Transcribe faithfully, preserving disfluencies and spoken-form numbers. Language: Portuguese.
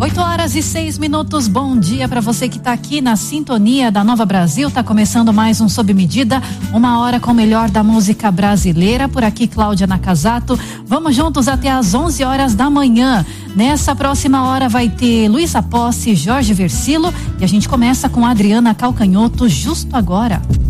oito horas e seis minutos, bom dia para você que está aqui na sintonia da Nova Brasil. Tá começando mais um Sob Medida, uma hora com o melhor da música brasileira. Por aqui, Cláudia Nakazato. Vamos juntos até às onze horas da manhã. Nessa próxima hora vai ter Luísa Posse, Jorge Versilo, e a gente começa com a Adriana Calcanhoto justo agora.